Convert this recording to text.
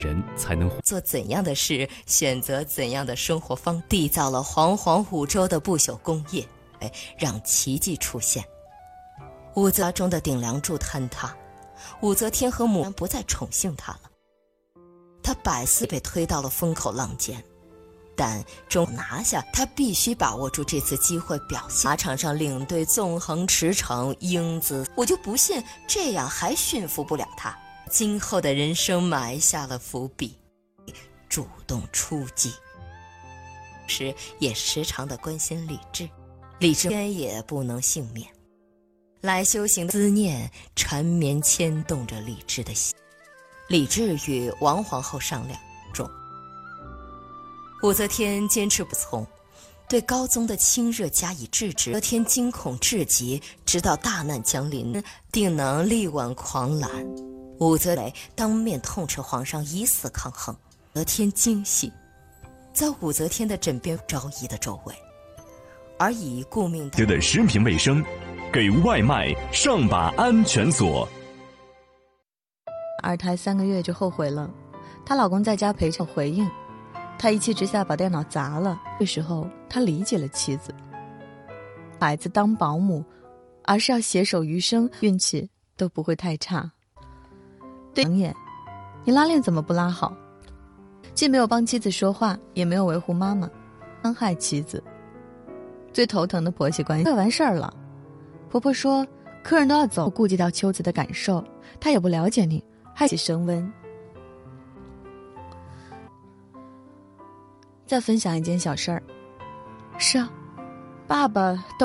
人才能做怎样的事，选择怎样的生活方，缔造了煌煌五洲的不朽功业，让奇迹出现。武则中的顶梁柱坍塌，武则天和母不再宠幸他了，他百思被推到了风口浪尖，但终拿下，他必须把握住这次机会表现。马场上领队纵横驰骋，英姿，我就不信这样还驯服不了他。今后的人生埋下了伏笔，主动出击，时也时常的关心李治，李治也不能幸免。来修行的思念缠绵牵动着李治的心。李治与王皇后商量中，武则天坚持不从，对高宗的亲热加以制止。武则天惊恐至极，知道大难将临，定能力挽狂澜。武则天当面痛斥皇上以死抗衡，武则天惊喜，在武则天的枕边昭仪的周围，而以顾命的食品卫生，给外卖上把安全锁。 二胎3个月就后悔了，她老公在家陪着回应，她一气之下把电脑砸了。这时候她理解了妻子，孩子当保姆，而是要携手余生，运气都不会太差。对，你拉链怎么不拉好？既没有帮妻子说话，也没有维护妈妈，伤害妻子。最头疼的婆媳关系快完事儿了，婆婆说客人都要走，顾及到秋子的感受，她也不了解你，还起升温。再分享一件小事儿，是啊，爸爸